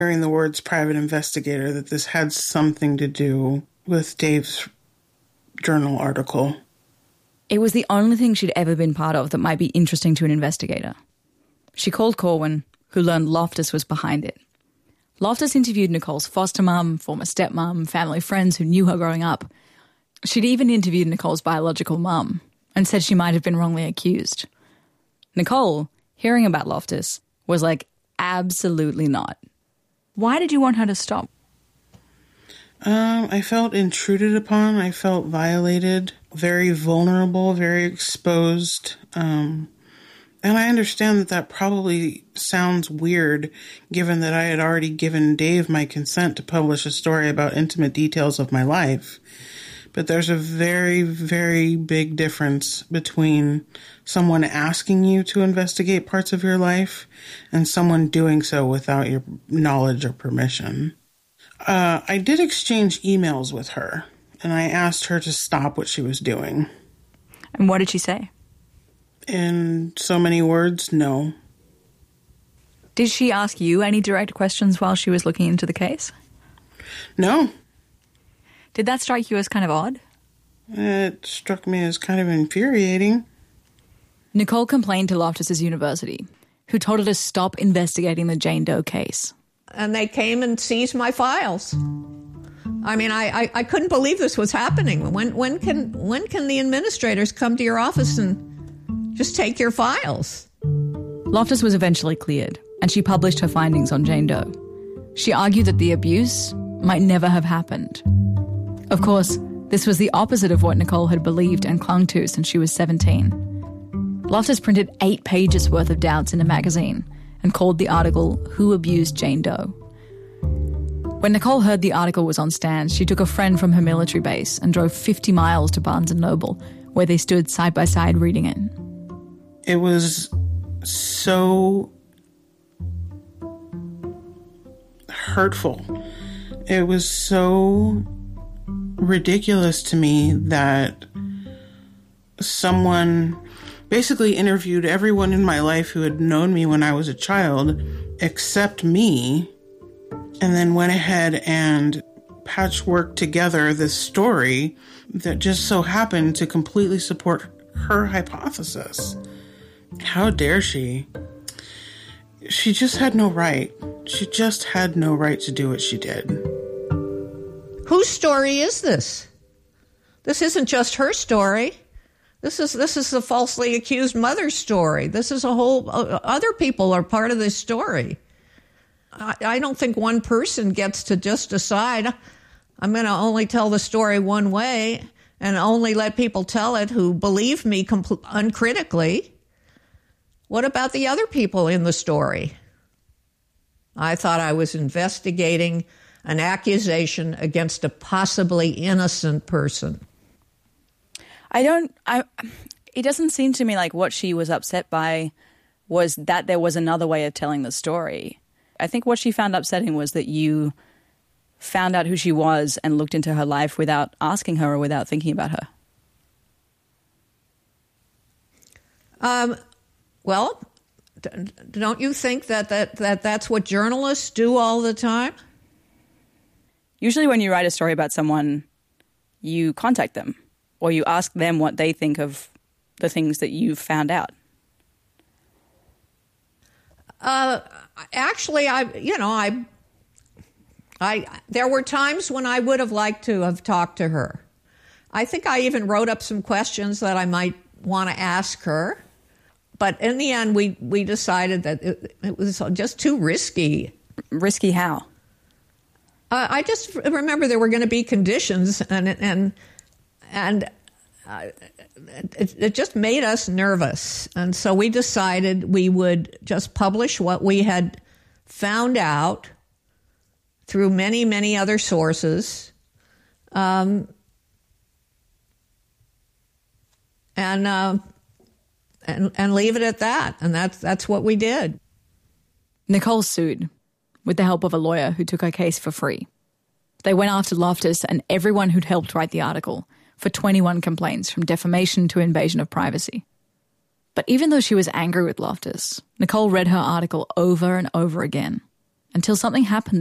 hearing the words private investigator, that this had something to do with Dave's journal article. It was the only thing she'd ever been part of that might be interesting to an investigator. She called Corwin, who learned Loftus was behind it. Loftus interviewed Nicole's foster mum, former stepmom, family friends who knew her growing up. She'd even interviewed Nicole's biological mum and said she might have been wrongly accused. Nicole, hearing about Loftus, was like, absolutely not. Why did you want her to stop? I felt intruded upon. I felt violated, very vulnerable, very exposed. And I understand that that probably sounds weird, given that I had already given Dave my consent to publish a story about intimate details of my life. But there's a very, very big difference between someone asking you to investigate parts of your life and someone doing so without your knowledge or permission. I did exchange emails with her, and I asked her to stop what she was doing. And what did she say? In so many words, no. Did she ask you any direct questions while she was looking into the case? No. Did that strike you as kind of odd? It struck me as kind of infuriating. Nicole complained to Loftus's university, who told her to stop investigating the Jane Doe case. And they came and seized my files. I mean, I couldn't believe this was happening. When can the administrators come to your office and just take your files? Loftus was eventually cleared, and she published her findings on Jane Doe. She argued that the abuse might never have happened. Of course, this was the opposite of what Nicole had believed and clung to since she was 17. Loftus printed 8 pages worth of doubts in a magazine and called the article Who Abused Jane Doe? When Nicole heard the article was on stands, she took a friend from her military base and drove 50 miles to Barnes & Noble, where they stood side by side reading it. It was so hurtful. It was so ridiculous to me that someone basically interviewed everyone in my life who had known me when I was a child, except me, and then went ahead and patchworked together this story that just so happened to completely support her hypothesis. How dare she? She just had no right. She just had no right to do what she did. Whose story is this? This isn't just her story. This is the falsely accused mother's story. This is a whole, other people are part of this story. I don't think one person gets to just decide, I'm going to only tell the story one way and only let people tell it who believe me uncritically. What about the other people in the story? I thought I was investigating an accusation against a possibly innocent person. It doesn't seem to me like what she was upset by was that there was another way of telling the story. I think what she found upsetting was that you found out who she was and looked into her life without asking her or without thinking about her. Well, don't you think that's what journalists do all the time? Usually when you write a story about someone, you contact them or you ask them what they think of the things that you've found out. Actually, there were times when I would have liked to have talked to her. I think I even wrote up some questions that I might want to ask her. But in the end, we decided that it was just too risky. Risky how? I just remember there were going to be conditions, and it just made us nervous. And so we decided we would just publish what we had found out through many, many other sources, and leave it at that. And that's what we did. Nicole sued with the help of a lawyer who took her case for free. They went after Loftus and everyone who'd helped write the article for 21 complaints, from defamation to invasion of privacy. But even though she was angry with Loftus, Nicole read her article over and over again. until something happened